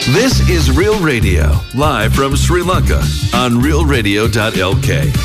This is Real Radio, live from Sri Lanka on realradio.lk.